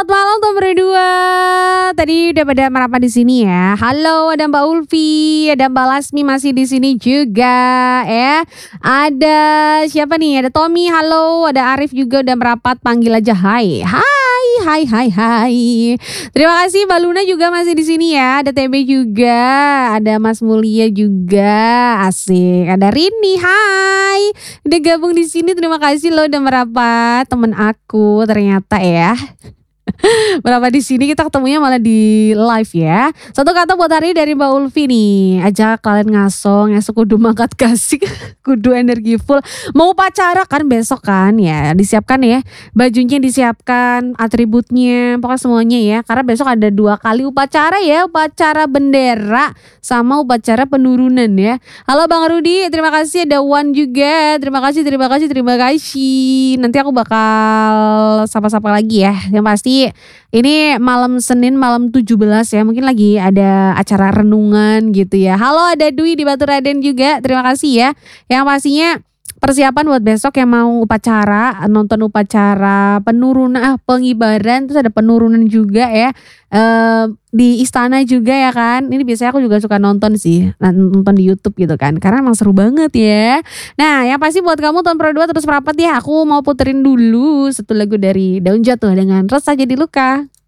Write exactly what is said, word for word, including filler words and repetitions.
selamat malam Tom berdua. Tadi udah pada merapat di sini ya. Halo, ada Mbak Ulfi, ada Mbak Lasmi masih di sini juga ya. Ada siapa nih? Ada Tommy, halo. Ada Arif juga udah merapat, panggil aja hai. Hai, hai, hai, hai. Terima kasih Mbak Luna juga masih di sini ya. Ada T B juga, ada Mas Mulia juga. Asik. Ada Rini, hai. Udah gabung di sini. Terima kasih lo udah merapat, temen aku ternyata ya. Berapa di sini kita ketemunya malah di live ya. Satu kata buat hari dari Mbak Ulfi nih. Ajak kalian ngasong, ngasong kudu mangkat kasih, kudu energi full. Mau upacara kan besok kan ya. Disiapkan ya. Bajunya disiapkan, atributnya, pokoknya semuanya ya. Karena besok ada dua kali upacara ya. Upacara bendera sama upacara penurunan ya. Halo Bang Rudi, terima kasih. Ada Wan juga. Terima kasih, terima kasih, terima kasih. Nanti aku bakal sapa-sapa lagi ya. Yang pasti ini malam Senin malam tujuh belas ya. Mungkin lagi ada acara renungan gitu ya. Halo, ada Dwi di Batu Raden juga. Terima kasih ya. Yang pastinya persiapan buat besok yang mau upacara, nonton upacara penurunan, ah, pengibaran, terus ada penurunan juga ya. Uh, di istana juga ya kan. Ini biasanya aku juga suka nonton sih, nonton di YouTube gitu kan, karena emang seru banget ya. Nah yang pasti buat kamu tahun Pro dua terus merapat ya. Aku mau puterin dulu satu lagu dari Daun Jatuh dengan Resah Jadi Luka.